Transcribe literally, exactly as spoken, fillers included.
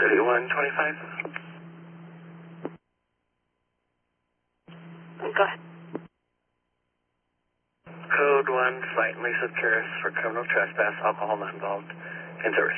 thirty-one twenty-five. Go ahead. Code one, flight Lisa Paris for criminal trespass, alcohol not involved, in service.